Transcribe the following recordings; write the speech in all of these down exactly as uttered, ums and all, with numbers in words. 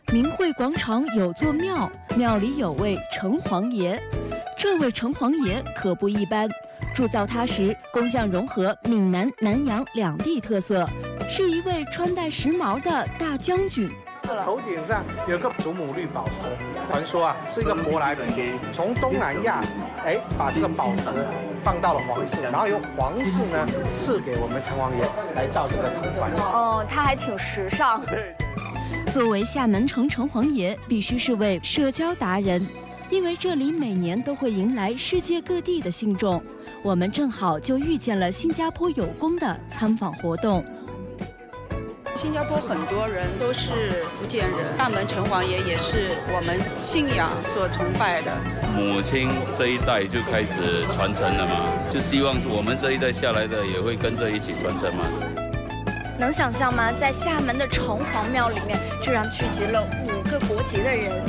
明慧广场有座庙，庙里有位城隍爷。这位城隍爷可不一般，铸造他时，工匠融合闽南、南洋两地特色，是一位穿戴时髦的大将军。 头顶上有个祖母绿宝石，传说啊是一个舶来品，从东南亚，哎，把这个宝石放到了皇室，然后由皇室呢赐给我们城隍爷来造这个头冠。 哦，他还挺时尚。 对。 作为厦门城城隍爷，必须是位社交达人，因为这里每年都会迎来世界各地的信众。我们正好就遇见了新加坡有功的参访活动。 新加坡很多人都是福建人，厦门城隍爷也是我们信仰所崇拜的。 母亲这一代就开始传承了嘛，就希望我们这一代下来的也会跟着一起传承嘛。 能想象吗？在厦门的城隍庙里面，居然聚集了五个国籍的人。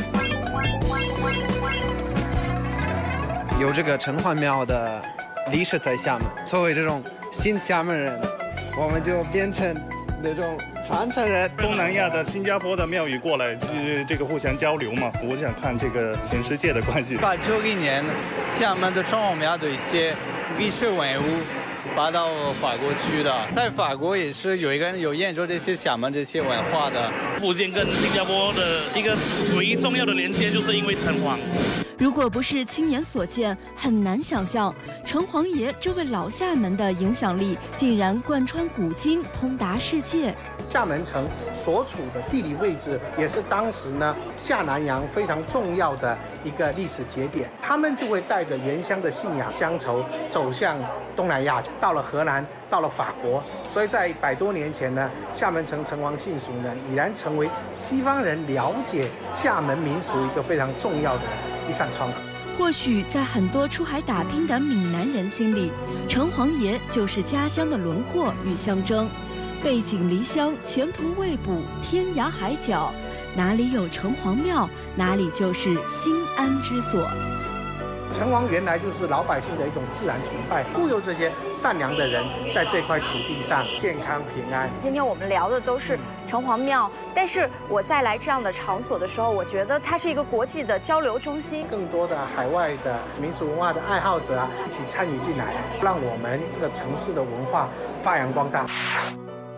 有这个城隍庙的历史在厦门，作为这种新厦门人，我们就变成那种传承人。 东南亚的新加坡的庙宇过来，呃，这个互相交流嘛。我想看这个全世界的关系。 把九一年厦门的城隍庙的一些历史文物搬到法国去的，在法国也是有一个人有研究这些厦门这些文化的。 福建跟新加坡的一个唯一重要的连接，就是因为城隍。 如果不是亲眼所见，很难想象城隍爷这位老厦门的影响力竟然贯穿古今，通达世界。 厦门城所处的地理位置，也是当时呢下南洋非常重要的一个历史节点。他们就会带着原乡的信仰乡愁，走向东南亚，到了荷兰，到了法国。所以在百多年前呢，厦门城城隍信俗呢，已然成为西方人了解厦门民俗一个非常重要的一扇窗口。 或许在很多出海打拼的闽南人心里，城隍爷就是家乡的轮廓与象征。背井离乡，前途未卜，天涯海角，哪里有城隍庙，哪里就是心安之所。 城隍原来就是老百姓的一种自然崇拜，护佑这些善良的人在这块土地上健康平安。 今天我们聊的都是城隍庙，但是我再来这样的场所的时候，我觉得它是一个国际的交流中心， 更多的海外的民俗文化的爱好者啊，一起参与进来，让我们这个城市的文化发扬光大。